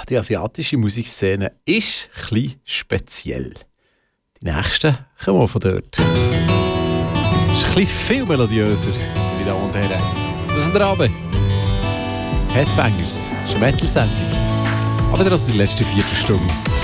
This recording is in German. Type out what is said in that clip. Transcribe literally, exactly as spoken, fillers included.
die asiatische Musikszene ist ein bisschen speziell. Die nächsten kommen auch von dort. Es ist ein bisschen viel melodiöser, meine Damen und Herren. Das ist der Abend. Headbangers, das ist eine Metal-Sendung. Aber das ist die letzte Viertelstunde.